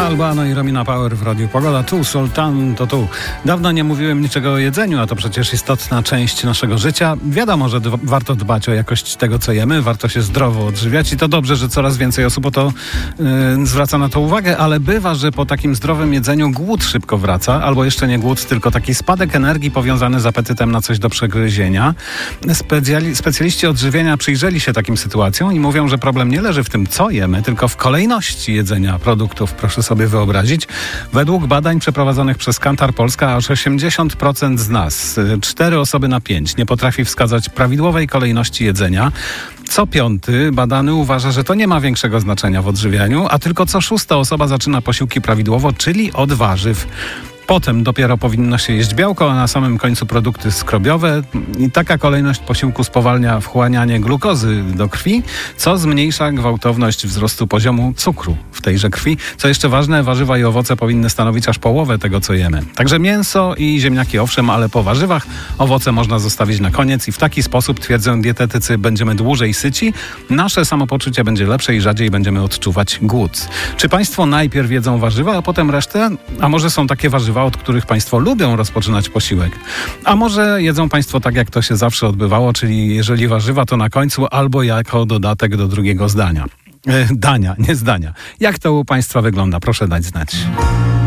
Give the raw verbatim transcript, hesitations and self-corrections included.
Albano i Romina Power w Radiu Pogoda. Tu, Sultan, to tu. Dawno nie mówiłem niczego o jedzeniu, a to przecież istotna część naszego życia. Wiadomo, że d- warto dbać o jakość tego, co jemy, warto się zdrowo odżywiać i to dobrze, że coraz więcej osób o to yy, zwraca na to uwagę, ale bywa, że po takim zdrowym jedzeniu głód szybko wraca, albo jeszcze nie głód, tylko taki spadek energii powiązany z apetytem na coś do przegryzienia. Specjali- specjaliści odżywienia przyjrzeli się takim sytuacjom i mówią, że problem nie leży w tym, co jemy, tylko w kolejności jedzenia produktów. Proszę sobie wyobrazić. Według badań przeprowadzonych przez Kantar Polska aż osiemdziesiąt procent z nas, cztery osoby na pięć, nie potrafi wskazać prawidłowej kolejności jedzenia. Co piąty badany uważa, że to nie ma większego znaczenia w odżywianiu, a tylko co szósta osoba zaczyna posiłki prawidłowo, czyli od warzyw. Potem dopiero powinno się jeść białko, a na samym końcu produkty skrobiowe. I taka kolejność posiłku spowalnia wchłanianie glukozy do krwi, co zmniejsza gwałtowność wzrostu poziomu cukru w tejże krwi. Co jeszcze ważne, warzywa i owoce powinny stanowić aż połowę tego, co jemy. Także mięso i ziemniaki owszem, ale po warzywach owoce można zostawić na koniec i w taki sposób, twierdzą dietetycy, będziemy dłużej syci, nasze samopoczucie będzie lepsze i rzadziej będziemy odczuwać głód. Czy państwo najpierw jedzą warzywa, a potem resztę? A może są takie warzywa, od których państwo lubią rozpoczynać posiłek? A może jedzą państwo tak, jak to się zawsze odbywało, czyli jeżeli warzywa, to na końcu albo jako dodatek do drugiego zdania. E, dania, nie zdania. Jak to u państwa wygląda? Proszę dać znać.